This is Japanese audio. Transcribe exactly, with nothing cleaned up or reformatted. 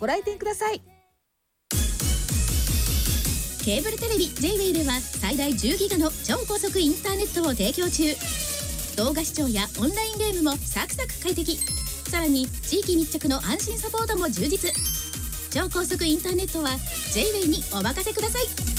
ご来店ください。 ケーブルテレビ ジェイウェイ では最大じゅうギガの超高速インターネットを提供中。動画視聴やオンラインゲームもサクサク快適。さらに地域密着の安心サポートも充実。超高速インターネットは ジェイウェイ にお任せください。